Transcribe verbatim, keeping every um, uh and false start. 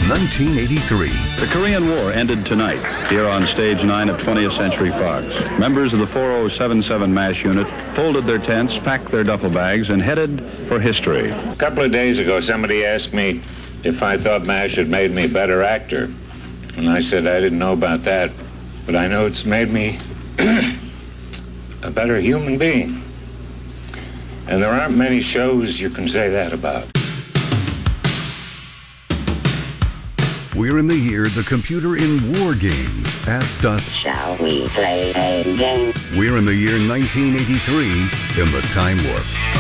nineteen eighty-three. The Korean War ended tonight, here on Stage nine of twentieth Century Fox. Members of the four oh seven seven MASH unit folded their tents, packed their duffel bags, and headed for history. A couple of days ago, somebody asked me if I thought MASH had made me a better actor. And I said I didn't know about that, but I know it's made me a better human being. And there aren't many shows you can say that about. We're in the year the computer in war games asked us, shall we play a game? We're in the year nineteen eighty-three in the Time Warp.